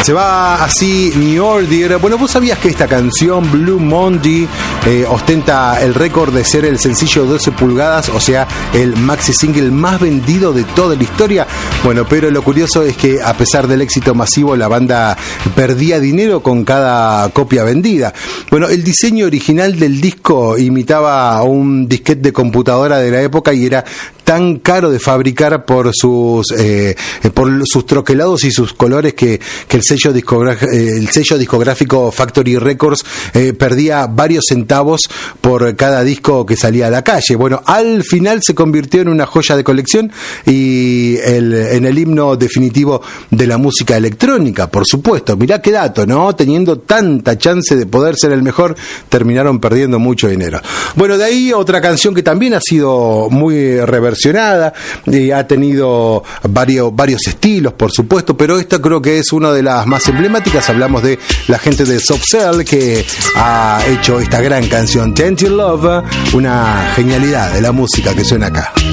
Se va así New Order. Bueno, vos sabías que esta canción, Blue Monday, ostenta el récord de ser el sencillo de 12 pulgadas, o sea, el maxi single más vendido de toda la historia. Bueno, pero lo curioso es que a pesar del éxito masivo, la banda perdía dinero con cada copia vendida. Bueno, el diseño original del disco imitaba a un disquete de computadora de la época y era tan caro de fabricar por sus troquelados y sus colores que el sello discográfico Factory Records perdía varios centavos por cada disco que salía a la calle. Bueno, al final se convirtió en una joya de colección y en el himno definitivo de la música electrónica, por supuesto. Mirá qué dato, ¿no? Teniendo tanta chance de poder ser el mejor, terminaron perdiendo mucho dinero. Bueno, de ahí otra canción que también ha sido muy reversionada y ha tenido varios estilos, por supuesto, pero esta creo que es una de las más emblemáticas. Hablamos de la gente de Soft Cell, que ha hecho esta gran canción, Gentle Love, una genialidad de la música que suena acá.